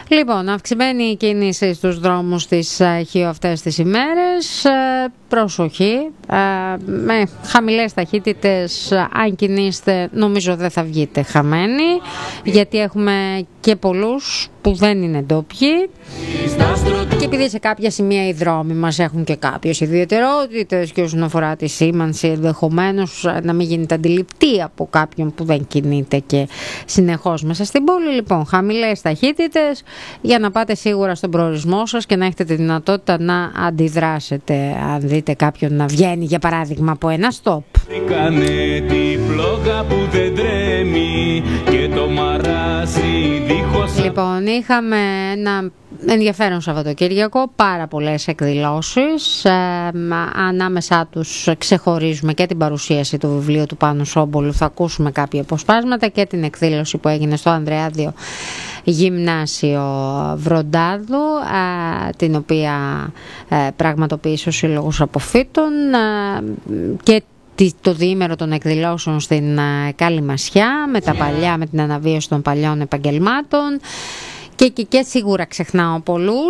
Λοιπόν, αυξημένη η κίνηση στους δρόμους της Χίο αυτές τις ημέρες. Προσοχή, με χαμηλές ταχύτητες, αν κινείστε νομίζω δεν θα βγείτε χαμένοι, γιατί έχουμε και πολλούς που δεν είναι ντόπιοι και επειδή σε κάποια σημεία οι δρόμοι μας έχουν και κάποιες ιδιαιτερότητες και όσον αφορά τη σήμανση ενδεχομένως να μην γίνεται αντιληπτή από κάποιον που δεν κινείται και συνεχώς μέσα στην πόλη. Λοιπόν, χαμηλές ταχύτητες για να πάτε σίγουρα στον προορισμό σας και να έχετε τη δυνατότητα να αντιδράσετε αν δείτε κάποιον να βγαίνει για παράδειγμα από ένα στόπ. Κάνε τη φλόγα που δεν τρέμει και το μαράζι δίχως. Λοιπόν, είχαμε ένα ενδιαφέρον Σαββατοκύριακο, πάρα πολλές εκδηλώσεις, ανάμεσά τους ξεχωρίζουμε και την παρουσίαση του βιβλίου του Πάνου Σόμπολου, θα ακούσουμε κάποια αποσπάσματα και την εκδήλωση που έγινε στο Ανδρεάδιο Γυμνάσιο Βροντάδου, την οποία πραγματοποίησε ο Σύλλογος Αποφύτων, και το διήμερο των εκδηλώσεων στην Καλυμασιά με την αναβίωση των παλιών επαγγελμάτων και σίγουρα ξεχνάω πολλούς.